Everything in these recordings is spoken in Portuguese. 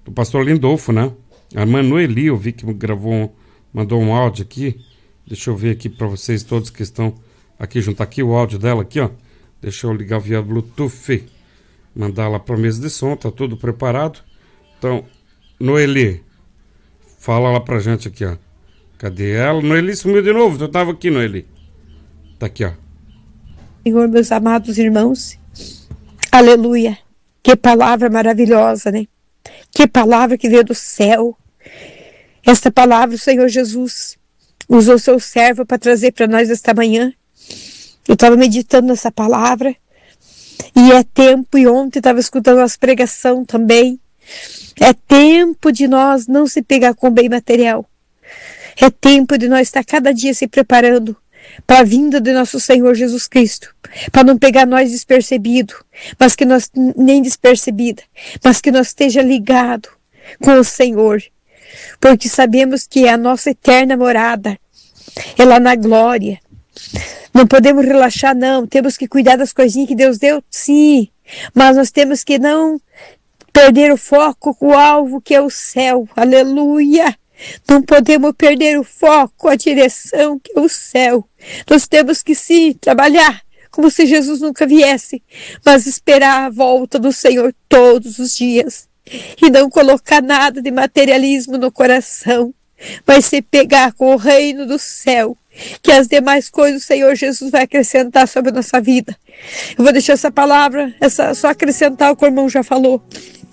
do pastor Lindolfo, né? A irmã Noeli, eu vi que mandou um áudio aqui. Deixa eu ver aqui para vocês todos que estão aqui junto. Aqui o áudio dela aqui, ó. Deixa eu ligar via Bluetooth. Mandar lá para a mesa de som, tá tudo preparado. Então, Noeli, fala lá pra gente aqui, ó. Cadê ela? Noeli sumiu de novo. Tu tava aqui, Noeli. Tá aqui, ó. Senhor, meus amados irmãos, aleluia, que palavra maravilhosa, né? Que palavra que veio do céu. Esta palavra o Senhor Jesus usou seu servo para trazer para nós esta manhã. Eu estava meditando nessa palavra e é tempo, e ontem estava escutando as pregação também, é tempo de nós não se pegar com bem material, é tempo de nós estar cada dia se preparando para a vinda de nosso Senhor Jesus Cristo, para não pegar nós despercebido, mas que nós nem despercebida, mas que nós esteja ligado com o Senhor, porque sabemos que é a nossa eterna morada, é lá na glória. Não podemos relaxar, não, temos que cuidar das coisinhas que Deus deu, sim, mas nós temos que não perder o foco, o alvo que é o céu, aleluia. Não podemos perder o foco, a direção que é o céu. Nós temos que sim trabalhar como se Jesus nunca viesse, mas esperar a volta do Senhor todos os dias e não colocar nada de materialismo no coração, mas se pegar com o reino do céu, que as demais coisas o Senhor Jesus vai acrescentar sobre a nossa vida. Eu vou deixar essa palavra, só acrescentar o que o irmão já falou,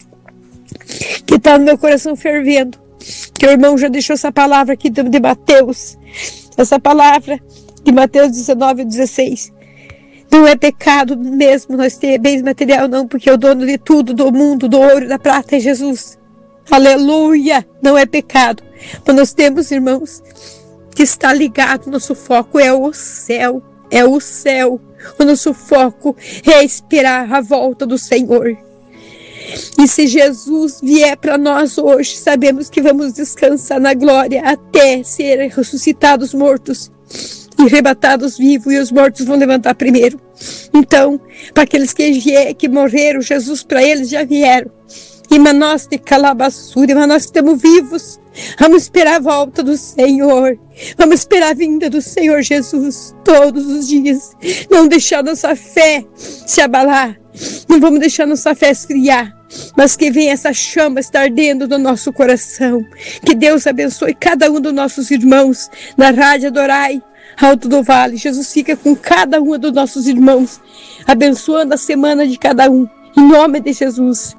que está no meu coração fervendo, que o irmão já deixou essa palavra aqui de Mateus, essa palavra de Mateus 19:16. Não é pecado mesmo nós ter bens material, não, porque o dono de tudo, do mundo, do ouro, da prata é Jesus. Aleluia! Não é pecado. Mas nós temos, irmãos, que está ligado, nosso foco é o céu, é o céu. O nosso foco é esperar a volta do Senhor. E se Jesus vier para nós hoje, sabemos que vamos descansar na glória até serem ressuscitados mortos e arrebatados vivos, e os mortos vão levantar primeiro. Então, para aqueles que morreram, Jesus para eles já vieram. E mas nós de calabaçura, mas nós estamos vivos. Vamos esperar a volta do Senhor. Vamos esperar a vinda do Senhor Jesus todos os dias. Não deixar nossa fé se abalar. Não vamos deixar nossa fé esfriar. Mas que venha essa chama estar ardendo no nosso coração. Que Deus abençoe cada um dos nossos irmãos na Rádio Adorai, Alto do Vale. Jesus fica com cada um dos nossos irmãos, abençoando a semana de cada um. Em nome de Jesus.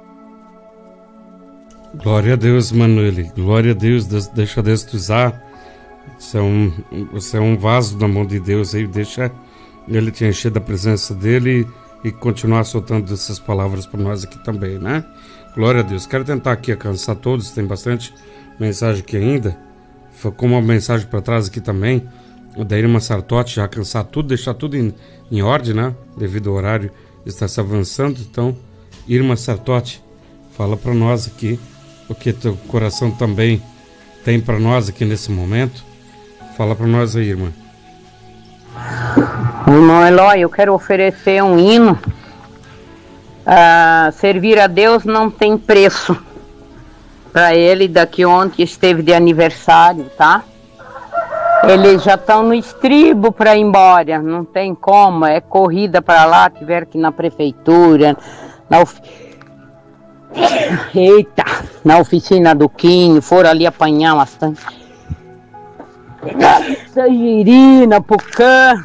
Glória a Deus, Manuele. Glória a Deus. Deixa Deus te usar. Você é um vaso na mão de Deus aí. Deixa Ele te encher da presença dEle e continuar soltando essas palavras para nós aqui também, né? Glória a Deus. Quero tentar aqui alcançar todos. Tem bastante mensagem aqui ainda. Ficou uma mensagem para trás aqui também. Da Irma Sartotti, já alcançar tudo, deixar tudo em ordem, né? Devido ao horário está se avançando. Então, Irma Sartotti, fala para nós aqui o que teu coração também tem para nós aqui nesse momento. Fala para nós aí, irmã. Irmão Eloy, eu quero oferecer um hino. Servir a Deus não tem preço. Para ele, daqui ontem esteve de aniversário, tá? Eles já estão no estribo para ir embora, não tem como, é corrida para lá, tiveram que ir na prefeitura, Eita, na oficina do Quinho, foram ali apanhar bastante. Tangerina, pucã.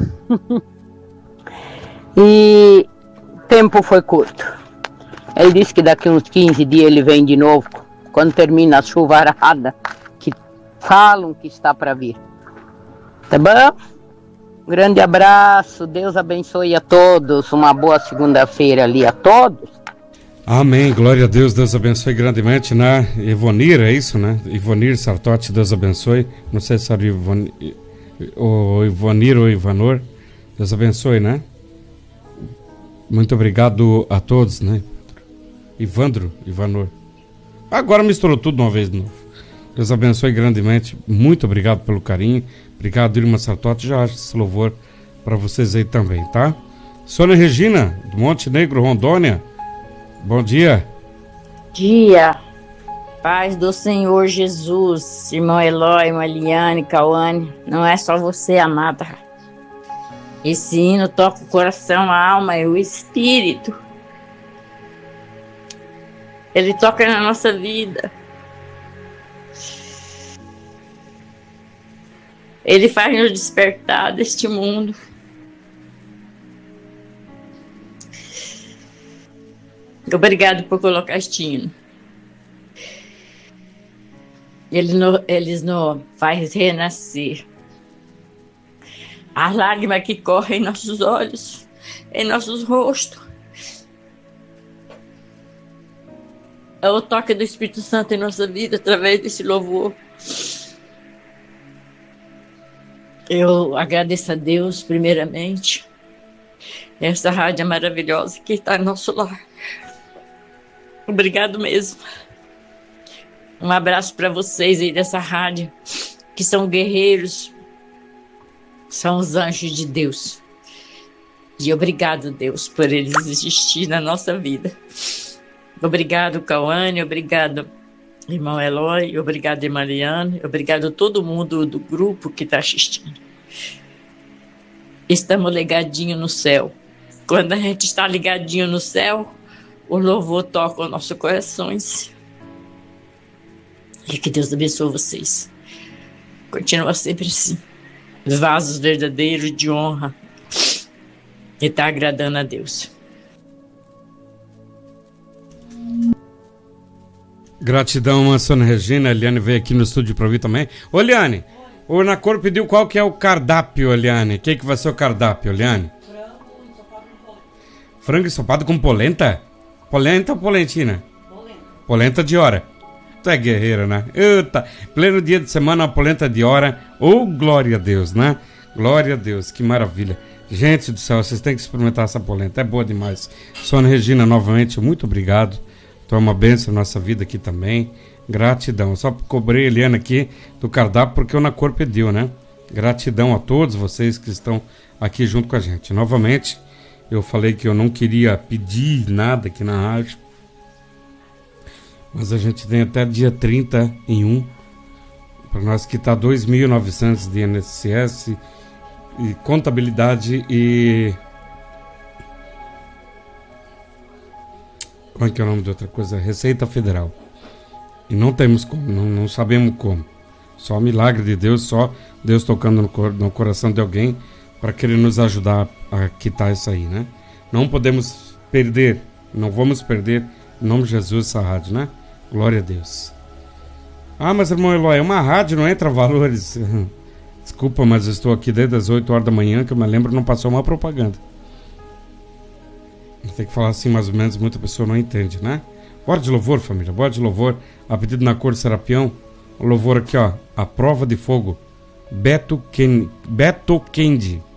E o tempo foi curto. Ele disse que daqui uns 15 dias ele vem de novo, quando termina a chuvarada, que falam que está para vir. Tá bom? Grande abraço, Deus abençoe a todos, uma boa segunda-feira ali a todos. Amém, glória a Deus, Deus abençoe grandemente, né? Ivonir, é isso, né? Ivonir Sartotti, Deus abençoe. Não sei se era Ivonir ou Ivanor. Deus abençoe, né? Muito obrigado a todos, né? Ivanor. Agora misturou tudo de uma vez de novo. Deus abençoe grandemente. Muito obrigado pelo carinho. Obrigado, Irma Sartotti. Já acho esse louvor para vocês aí também, tá? Sônia Regina, do Monte Negro, Rondônia. Bom dia. Dia. Paz do Senhor Jesus, irmão Eloy, irmã Eliane, Cauane, não é só você, amada. Esse hino toca o coração, a alma e o espírito. Ele toca na nossa vida. Ele faz nos despertar deste mundo. Obrigado por colocar este hino. Eles nos faz renascer. As lágrimas que correm em nossos olhos, em nossos rostos. É o toque do Espírito Santo em nossa vida através desse louvor. Eu agradeço a Deus, primeiramente, essa rádio maravilhosa que está no nosso lar. Obrigado mesmo. Um abraço para vocês aí dessa rádio, que são guerreiros, são os anjos de Deus. E obrigado, Deus, por eles existir na nossa vida. Obrigado, Cauane, obrigado, irmão Eloy, obrigado, irmã Liane, obrigado a todo mundo do grupo que está assistindo. Estamos ligadinhos no céu. Quando a gente está ligadinho no céu, o louvor toca os nossos corações. E que Deus abençoe vocês. Continua sempre assim. Vasos verdadeiros de honra. E está agradando a Deus. Gratidão, Sônia Regina. A Eliane veio aqui no estúdio para ouvir também. Ô, Eliane, o Nacor pediu qual que é o cardápio, Eliane. O que vai ser o cardápio, Eliane? Frango ensopado com polenta? Polenta ou polentina? Polenta de hora. Tu é guerreira, né? Eita, pleno dia de semana, uma polenta de hora. Oh, glória a Deus, né? Glória a Deus, que maravilha. Gente do céu, vocês têm que experimentar essa polenta. É boa demais. Sônia Regina, novamente, muito obrigado. Tu é uma bênção na nossa vida aqui também. Gratidão. Só cobrei a Eliana aqui do cardápio porque o Nacor pediu, né? Gratidão a todos vocês que estão aqui junto com a gente. Novamente, eu falei que eu não queria pedir nada aqui na rádio. Mas a gente tem até dia 31 para nós quitar 2.900 de INSS e contabilidade e... Como é que é o nome de outra coisa? Receita Federal. E não temos como, não sabemos como. Só milagre de Deus, só Deus tocando no coração de alguém para querer nos ajudar a quitar isso aí, né? Não podemos perder, não vamos perder, em nome de Jesus, essa rádio, né? Glória a Deus. Ah, mas irmão Eloy, é uma rádio, não entra valores. Desculpa, mas eu estou aqui desde as 8 horas da manhã, que eu me lembro, não passou uma propaganda. Tem que falar assim mais ou menos, muita pessoa não entende, né? Bora de louvor, família, bora de louvor. A pedido na cor de Serapião, o louvor aqui, ó, A Prova de Fogo, Beto Kendi.